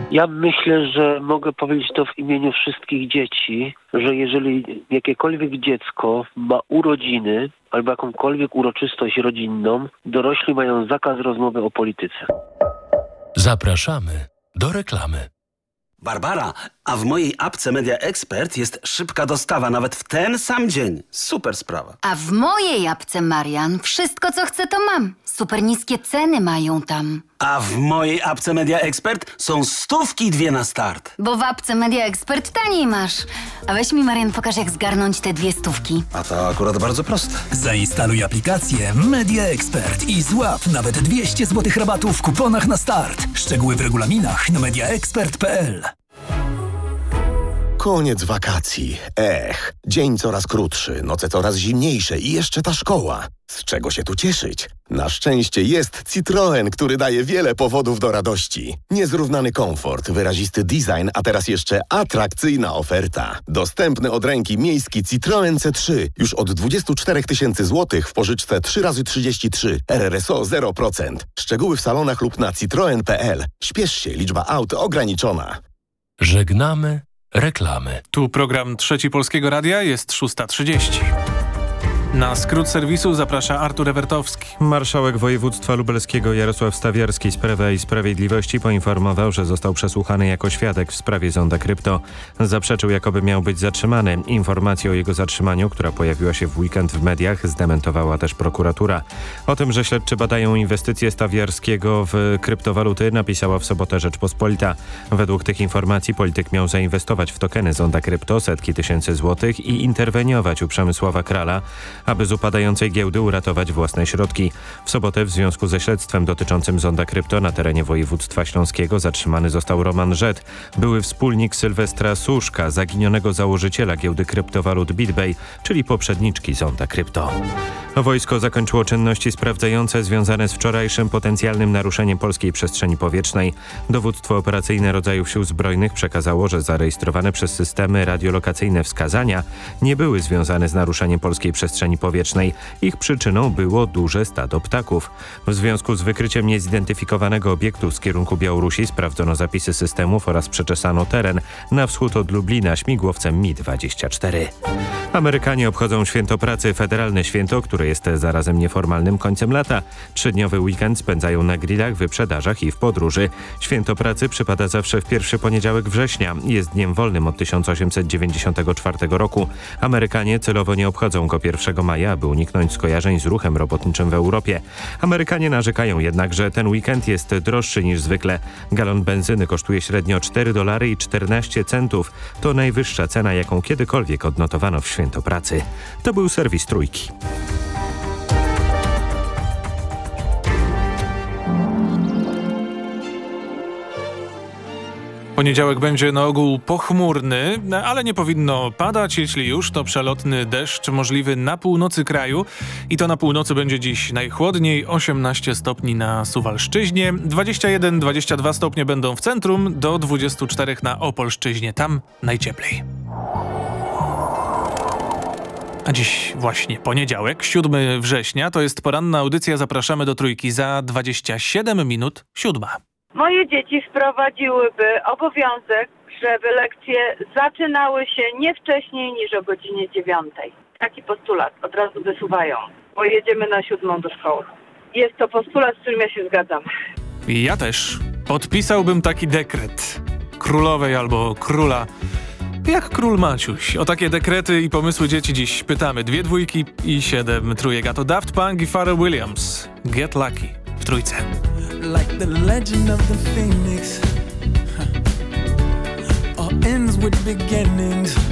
Ja myślę, że mogę powiedzieć to w imieniu wszystkich dzieci, że jeżeli jakiekolwiek dziecko ma urodziny albo jakąkolwiek uroczystość rodzinną, dorośli mają zakaz rozmowy o polityce. Zapraszamy do reklamy. Barbara, a w mojej apce Media Expert jest szybka dostawa nawet w ten sam dzień. Super sprawa. A w mojej apce, Marian, wszystko co chcę to mam. Super niskie ceny mają tam. A w mojej apce Media Expert są 100 na start. Bo w apce Media Expert taniej masz. A weź mi, Marian, pokaż jak zgarnąć te 200. A to akurat bardzo proste. Zainstaluj aplikację Media Expert i złap nawet 200 zł rabatu w kuponach na start. Szczegóły w regulaminach na mediaexpert.pl. Koniec wakacji. Dzień coraz krótszy, noce coraz zimniejsze i jeszcze ta szkoła. Z czego się tu cieszyć? Na szczęście jest Citroen, który daje wiele powodów do radości. Niezrównany komfort, wyrazisty design, a teraz jeszcze atrakcyjna oferta. Dostępny od ręki miejski Citroen C3 już od 24 000 złotych w pożyczce 3x33, RRSO 0%. Szczegóły w salonach lub na citroen.pl. Śpiesz się, liczba aut ograniczona. Żegnamy reklamy. Tu program Trzeci Polskiego Radia, jest 6:30. Na skrót serwisu zaprasza Artur Ewertowski. Marszałek województwa lubelskiego Jarosław Stawiarski z Prawa i Sprawiedliwości poinformował, że został przesłuchany jako świadek w sprawie Zonda Krypto. Zaprzeczył, jakoby miał być zatrzymany. Informację o jego zatrzymaniu, która pojawiła się w weekend w mediach, zdementowała też prokuratura. O tym, że śledczy badają inwestycje Stawiarskiego w kryptowaluty, napisała w sobotę Rzeczpospolita. Według tych informacji polityk miał zainwestować w tokeny Zonda Krypto setki tysięcy złotych i interweniować u Przemysława Krala, aby z upadającej giełdy uratować własne środki. W sobotę w związku ze śledztwem dotyczącym Zonda Krypto na terenie województwa śląskiego zatrzymany został Roman Rzet, były wspólnik Sylwestra Suszka, zaginionego założyciela giełdy kryptowalut BitBay, czyli poprzedniczki Zonda Krypto. Wojsko zakończyło czynności sprawdzające związane z wczorajszym potencjalnym naruszeniem polskiej przestrzeni powietrznej. Dowództwo operacyjne rodzajów sił zbrojnych przekazało, że zarejestrowane przez systemy radiolokacyjne wskazania nie były związane z naruszeniem polskiej przestrzeni powietrznej. Ich przyczyną było duże stado ptaków. W związku z wykryciem niezidentyfikowanego obiektu z kierunku Białorusi sprawdzono zapisy systemów oraz przeczesano teren na wschód od Lublina śmigłowcem Mi-24. Amerykanie obchodzą Święto Pracy, federalne święto, które jest zarazem nieformalnym końcem lata. 3-dniowy weekend spędzają na grillach, wyprzedażach i w podróży. Święto Pracy przypada zawsze w pierwszy poniedziałek września. Jest dniem wolnym od 1894 roku. Amerykanie celowo nie obchodzą go 1 maja, aby uniknąć skojarzeń z ruchem robotniczym w Europie. Amerykanie narzekają jednak, że ten weekend jest droższy niż zwykle. Galon benzyny kosztuje średnio $4,14. To najwyższa cena, jaką kiedykolwiek odnotowano w Święto Pracy. To był serwis Trójki. Poniedziałek będzie na ogół pochmurny, ale nie powinno padać. Jeśli już, to przelotny deszcz możliwy na północy kraju. I to na północy będzie dziś najchłodniej, 18 stopni na Suwalszczyźnie, 21-22 stopnie będą w centrum, do 24 na Opolszczyźnie, tam najcieplej. A dziś właśnie poniedziałek, 7 września, to jest poranna audycja. Zapraszamy do Trójki za 27 minut 7. Moje dzieci wprowadziłyby obowiązek, żeby lekcje zaczynały się nie wcześniej niż o godzinie 9. Taki postulat od razu wysuwają, bo jedziemy na 7 do szkoły. Jest to postulat, z którym ja się zgadzam. Ja też. Podpisałbym taki dekret królowej albo króla. Jak król Maciuś. O takie dekrety i pomysły dzieci dziś pytamy. 2 dwójki i 7 trójek. A to Daft Punk i Pharrell Williams. Get Lucky w Trójce. Like the legend of the phoenix, all ends with beginnings.